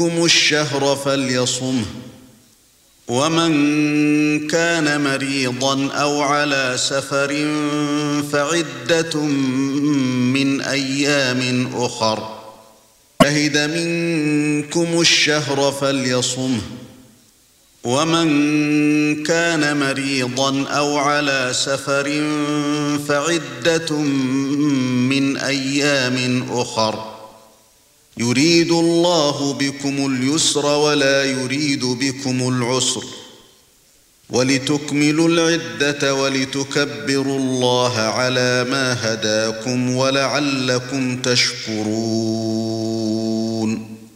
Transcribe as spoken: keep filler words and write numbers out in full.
منكم الشهر فليصمه ومن كان مريضا أو على سفر فعدة من أيام أخر شهد منكم الشهر فليصمه ومن كان مريضا أو على سفر فعدة من أيام أخر يريد الله بكم اليسر ولا يريد بكم العسر ولتكملوا العدة ولتكبروا الله على ما هداكم ولعلكم تشكرون